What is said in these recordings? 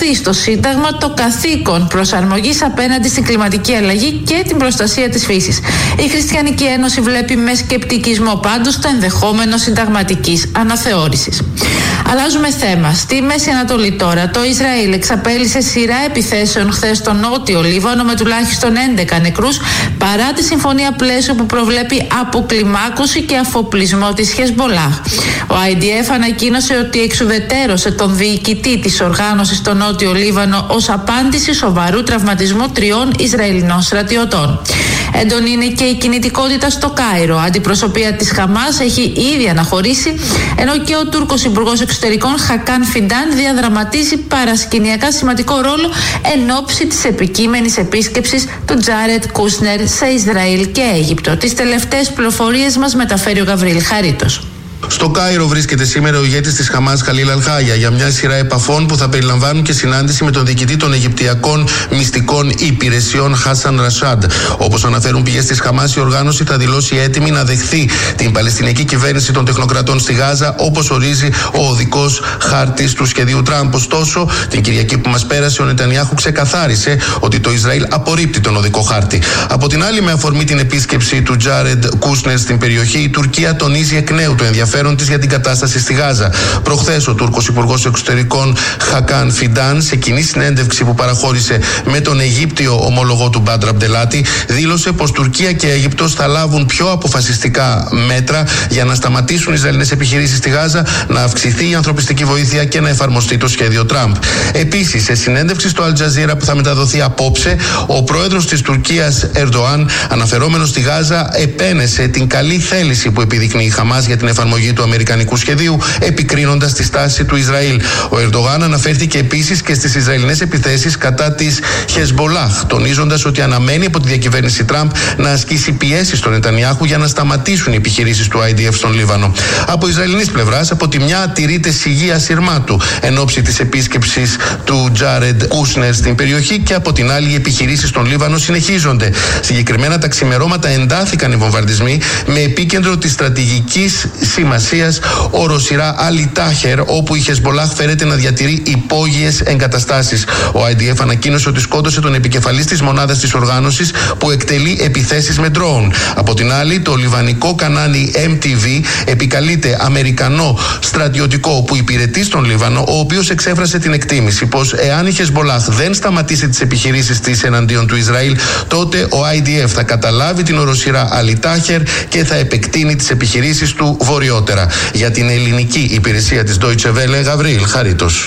ενταχθεί στο Σύνταγμα το καθήκον προσαρμογής απέναντι στην κλιματική αλλαγή και την προστασία της φύσης. Η Χριστιανική Ένωση βλέπει με σκεπτικισμό πάντως το ενδεχόμενο συνταγματικής αναθεώρησης. Αλλάζουμε θέμα. Στη Μέση Ανατολή τώρα, το Ισραήλ εξαπέλυσε σειρά επιθέσεων χθες στο νότιο Λίβανο με τουλάχιστον 11 νεκρούς, παρά τη συμφωνία πλαίσιο που προβλέπει αποκλιμάκωση και αφοπλισμό της Χεσμπολάχ. Ο IDF ανακοίνωσε ότι εξουδετερώσε τον διοικητή της οργάνωσης στο νότιο Λίβανο ως απάντηση σοβαρού τραυματισμού 3 Ισραηλινών στρατιωτών. Έντονη είναι και η κινητικότητα στο Κάιρο. Αντιπροσωπεία της Χαμάς έχει ήδη αναχωρήσει, ενώ και ο Τούρκος Υπουργός Εξωτερικών Χακάν Φιντάν διαδραματίζει παρασκηνιακά σημαντικό ρόλο εν ώψη της επικείμενης επίσκεψης του Τζάρετ Κούσνερ σε Ισραήλ και Αίγυπτο. Τις τελευταίες πληροφορίες μας μεταφέρει ο Γαβρίλ Χαρίτος. Στο Κάιρο βρίσκεται σήμερα ο ηγέτης της Χαμάς Χαλίλ Αλχάγια για μια σειρά επαφών που θα περιλαμβάνουν και συνάντηση με τον διοικητή των Αιγυπτιακών μυστικών υπηρεσιών Χάσαν Ρασάντ. Όπως αναφέρουν πηγές της Χαμάς, η οργάνωση θα δηλώσει έτοιμη να δεχθεί την Παλαιστινιακή κυβέρνηση των τεχνοκρατών στη Γάζα, όπως ορίζει ο οδικός χάρτης του σχεδίου Τραμπ. Ωστόσο, την Κυριακή που μας πέρασε, ο Νετανιάχου ξεκαθάρισε ότι το Ισραήλ απορρίπτει τον οδικό χάρτη. Από την άλλη, με αφορμή την επίσκεψη του Τζάρετ Κούσνερ στην περιοχή, η Τουρκία τονίζει εκ νέου το ενδιαφέρον της για την κατάσταση στη Γάζα. Προχθές, ο Τούρκος Υπουργός Εξωτερικών Χακάν Φιντάν, σε κοινή συνέντευξη που παραχώρησε με τον Αιγύπτιο ομολογό του Μπάντρ Αμπντελάτη, δήλωσε πως Τουρκία και Αίγυπτος θα λάβουν πιο αποφασιστικά μέτρα για να σταματήσουν οι Ισραηλινές επιχειρήσεις στη Γάζα, να αυξηθεί η ανθρωπιστική βοήθεια και να εφαρμοστεί το σχέδιο Τραμπ. Επίσης, σε συνέντευξη στο Αλ Τζαζίρα που θα μεταδοθεί απόψε, ο πρόεδρος της Τουρκίας Ερντοάν, αναφερόμενος στη Γάζα, επένεσε την καλή θέληση που επιδεικνύει η Χαμάς για την εφαρμογή του αμερικανικού σχεδίου, επικρίνοντας τη στάση του Ισραήλ. Ο Ερντογάν αναφέρθηκε επίσης και στις Ισραηλινές επιθέσεις κατά της Χεσμπολάχ, τονίζοντας ότι αναμένει από τη διακυβέρνηση Τραμπ να ασκήσει πιέσεις στον Νετανιάχου για να σταματήσουν οι επιχειρήσεις του IDF στον Λίβανο. Από Ισραηλινής πλευράς, από τη μια τηρείται σιγή ασυρμάτου εν ώψη της επίσκεψης του Τζάρετ Κούσνερ στην περιοχή, και από την άλλη οι επιχειρήσεις στον Λίβανο συνεχίζονται. Συγκεκριμένα τα ξημερώματα εντάθηκαν οι βομβαρδισμοί με επίκεντρο της στρατηγικής σημασίας οροσειρά Αλι Τάχερ, όπου η Χεσμπολάχ φέρεται να διατηρεί υπόγειες εγκαταστάσεις. Ο IDF ανακοίνωσε ότι σκότωσε τον επικεφαλής της μονάδας της οργάνωσης που εκτελεί επιθέσεις με ντρόουν. Από την άλλη, το λιβανικό κανάλι MTV επικαλείται Αμερικανό στρατιωτικό που υπηρετεί στον Λίβανο, ο οποίος εξέφρασε την εκτίμηση πως εάν η Χεσμπολάχ δεν σταματήσει τις επιχειρήσεις της εναντίον του Ισραήλ, τότε ο IDF θα καταλάβει την οροσειρά Αλι Τάχερ και θα επεκτείνει τις επιχειρήσεις του βορειότερα. Για την ελληνική υπηρεσία της Deutsche Welle, Γαβρίλ Χαρίτος.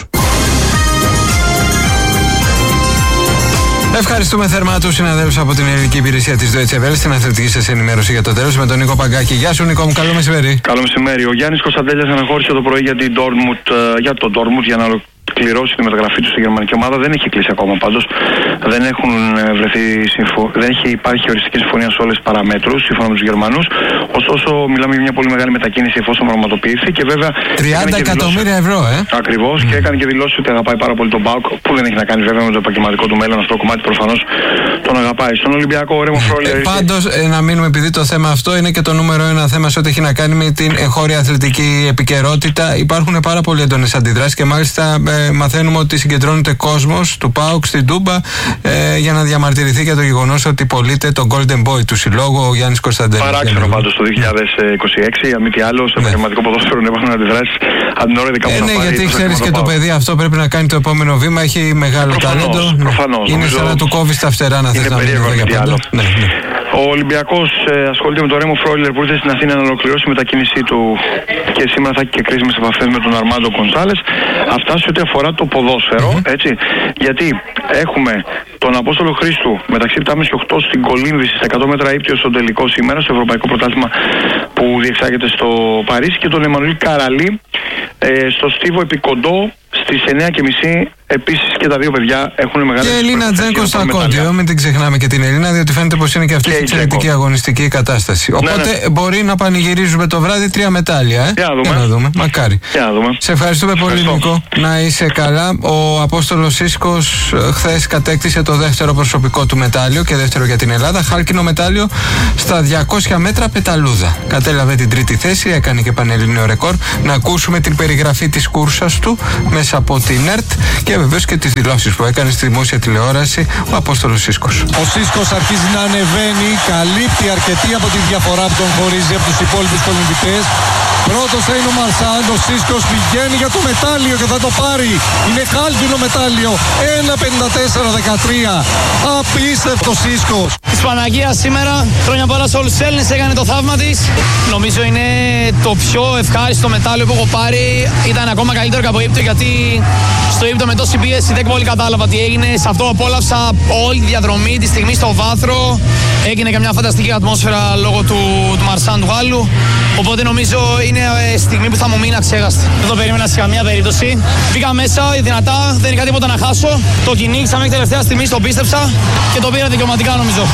Ευχαριστούμε θερμά τους συναδέλφους από την ελληνική υπηρεσία της Deutsche Welle στην αθλητική σας ενημέρωση για το τέλος με τον Νίκο Παγκάκη. Γεια σου, Νίκο μου, καλό μεσημέρι. Καλό μεσημέρι. Ο Γιάννης Κωνσταντέλιας αναχώρησε το πρωί για τον Ντόρτμουντ για να κληρώσει τη μεταγραφή του στη γερμανική ομάδα. Δεν έχει κλείσει ακόμα πάντως. Δεν έχει υπάρχει οριστική συμφωνία σε όλες τις παραμέτρους σύμφωνα με τους Γερμανούς. Ωστόσο, μιλάμε για μια πολύ μεγάλη μετακίνηση εφόσον πραγματοποιηθεί και βέβαια. 30 εκατομμύρια ευρώ, Ακριβώς, και έκανε και δηλώσει ότι αγαπάει πάρα πολύ τον ΠΑΟΚ, που δεν έχει να κάνει βέβαια με το επαγγελματικό του μέλλον. Αυτό το κομμάτι προφανώς τον αγαπάει. Στον Ολυμπιακό, ο Ρέμο Φρόλερ. Πάντως, να μείνουμε, επειδή το θέμα αυτό είναι και το νούμερο 1 θέμα σε ό,τι έχει να κάνει με την εγχώρια αθλητική επικαιρότητα. Υπάρχουν πάρα πολύ έντονες αντιδράσεις και μάλιστα μαθαίνουμε ότι συγκεντρώνεται κόσμος του ΠΑΟΚ στην Τούμπα για να διαμαρτυρηθεί για το γεγονός ότι πωλείται το Golden Boy του συλλόγου, ο Γιάννης Κωνσταντέλιας. Παράξενο πάντως το 2026, αν μη τι άλλο, στο επαγγελματικό ποδόσφαιρο να υπάρχουν αντιδράσεις από την ώρα κάπου να πάρει. Γιατί ξέρεις και το παιδί αυτό πρέπει να κάνει το επόμενο βήμα, έχει μεγάλο ταλέντο. Προφανώς. Είναι σαν να του κόβεις τα φτερά να θες να μείνει εδώ για πάντα. Ο Ολυμπιακός ασχολείται με τον Ρέμο Φρόλερ που ήρθε στην Αθήνα να ολοκληρώσει τη μετακίνησή του και σήμερα θα έχει και κρίσιμες επαφές με τον Αρμάντο Γκονσάλες. Αυτά σε ό,τι αφορά το ποδόσφαιρο, έτσι. Γιατί έχουμε τον Απόστολο Χρήστου μεταξύ 7,5 και 8 στην Κολύμβηση στα 100 μέτρα ύπτιο στον τελικό σήμερα, στο Ευρωπαϊκό Πρωτάθλημα που διεξάγεται στο Παρίσι, και τον Εμμανουήλ Καραλή στο Στίβο Επικοντό στις 9:30. Επίσης και τα δύο παιδιά έχουν μεγάλη. Και Ελίνα Τζένκο στο ακόντιο, μην την ξεχνάμε και την Ελίνα, διότι φαίνεται πως είναι και αυτή η εξαιρετική αγωνιστική κατάσταση. Οπότε μπορεί να πανηγυρίζουμε το βράδυ 3 μετάλλια. Για να δούμε. Μακάρι. Σε ευχαριστούμε πολύ, Νίκο. Να είσαι καλά. Ο Απόστολος Σίσκος χθες κατέκτησε το δεύτερο προσωπικό του μετάλλιο και δεύτερο για την Ελλάδα. Χάλκινο μετάλλιο στα 200 μέτρα πεταλούδα. Κατέλαβε την τρίτη θέση, έκανε και πανελλήνιο ρεκόρ. Να ακούσουμε την περιγραφή της κούρσας του μέσα από την ΕΡΤ και βεβαίως και τις δηλώσεις που έκανε στη δημόσια τηλεόραση ο Απόστολος Σίσκος. Ο Σίσκος αρχίζει να ανεβαίνει, καλύπτει αρκετή από τη διαφορά που τον χωρίζει από τους υπόλοιπους κολυμβητές. Πρώτος θα είναι ο Μαρσάντ, ο Σίσκος πηγαίνει για το μετάλλιο και θα το πάρει. Είναι χάλκινο μετάλλιο, 1.54.13. Απίστευτο Σίσκος. Της Παναγίας σήμερα, χρόνια πολλά σε όλους τους Έλληνες, έκανε το θαύμα της. Νομίζω είναι το πιο ευχάριστο μετάλλιο που έχω πάρει. Ήταν ακόμα καλύτερο και από Αίγυπτο, γιατί στο Αίγυπτο με τόση πίεση δεν πολύ κατάλαβα τι έγινε. Σε αυτό απόλαυσα όλη τη διαδρομή, τη στιγμή στο βάθρο. Έγινε και μια φανταστική ατμόσφαιρα λόγω του Μαρσάν του Γάλλου. Οπότε νομίζω είναι στιγμή που θα μου μείνει αξέχαστη. Δεν το περίμενα σε καμία περίπτωση. Μπήκα μέσα δυνατά, δεν είχα τίποτα να χάσω. Το κυνήγησα μέχρι τελευταία στιγμή, το πίστεψα και το πήρα δικαιωματικά νομίζω.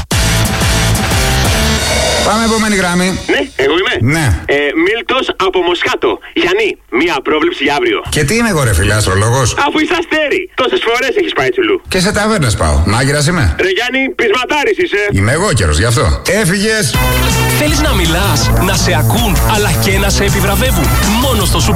Πάμε επόμενη γραμμή. Ναι, εγώ είμαι. Ναι. Μίλτος από Μοσχάτο. Γιάννη, μία πρόβλεψη για αύριο. Και τι είμαι εγώ ρε φίλε, αστρολόγος? Αφού είσαι αστέρι. Τόσες φορές έχεις πάει τσουλού. Και σε ταβέρνες πάω. Μάγειρας είμαι. Ρε Γιάννη, πεισματάρης είσαι. Είμαι εγώ καιρος γι' αυτό. Έφυγες. Θέλεις να μιλάς, να σε ακούν, αλλά και να σε επιβραβεύουν. Μόνο στο